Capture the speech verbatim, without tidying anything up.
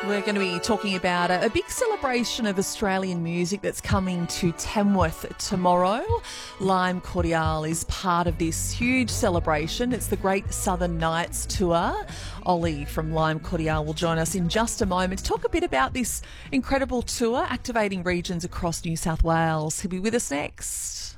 We're going to be talking about a, a big celebration of Australian music that's coming to Tamworth tomorrow. Lime Cordiale is part of this huge celebration. It's the Great Southern Nights Tour. Ollie from Lime Cordiale will join us in just a moment to talk a bit about this incredible tour, activating regions across New South Wales. He'll be with us next.